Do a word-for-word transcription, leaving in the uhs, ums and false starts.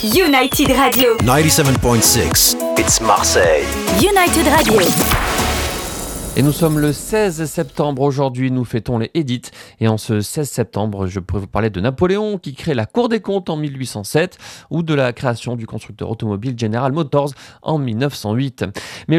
United Radio. ninety-seven point six. It's Marseille. United Radio. Et nous sommes le seize septembre aujourd'hui, nous fêtons les Édiths. Et en ce seize septembre, je pourrais vous parler de Napoléon qui crée la Cour des comptes en mille huit cent sept ou de la création du constructeur automobile General Motors en mille neuf cent huit. Mais